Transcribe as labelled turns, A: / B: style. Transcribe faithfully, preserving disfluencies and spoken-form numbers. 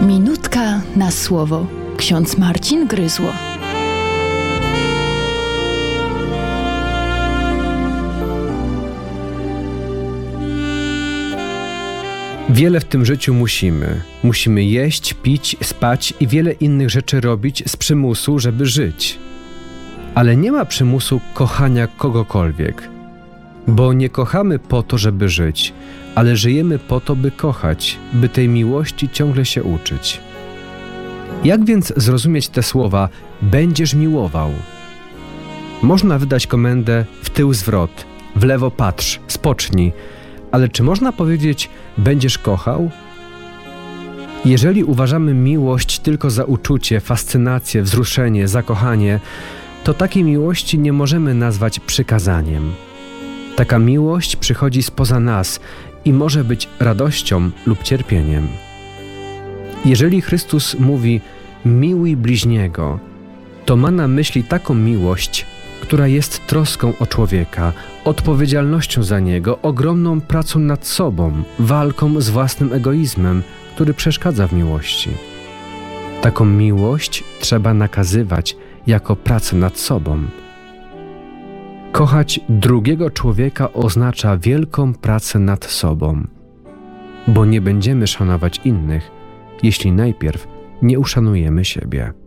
A: Minutka na słowo. Ksiądz Marcin Gryzło.
B: Wiele w tym życiu musimy. Musimy jeść, pić, spać i wiele innych rzeczy robić z przymusu, żeby żyć. Ale nie ma przymusu kochania kogokolwiek. Bo nie kochamy po to, żeby żyć, ale żyjemy po to, by kochać, by tej miłości ciągle się uczyć. Jak więc zrozumieć te słowa „będziesz miłował”? Można wydać komendę „w tył zwrot”, „w lewo patrz”, „spocznij”, ale czy można powiedzieć „będziesz kochał”? Jeżeli uważamy miłość tylko za uczucie, fascynację, wzruszenie, zakochanie, to takiej miłości nie możemy nazwać przykazaniem. Taka miłość przychodzi spoza nas i może być radością lub cierpieniem. Jeżeli Chrystus mówi „miłuj bliźniego”, to ma na myśli taką miłość, która jest troską o człowieka, odpowiedzialnością za niego, ogromną pracą nad sobą, walką z własnym egoizmem, który przeszkadza w miłości. Taką miłość trzeba nakazywać jako pracę nad sobą. Kochać drugiego człowieka oznacza wielką pracę nad sobą, bo nie będziemy szanować innych, jeśli najpierw nie uszanujemy siebie.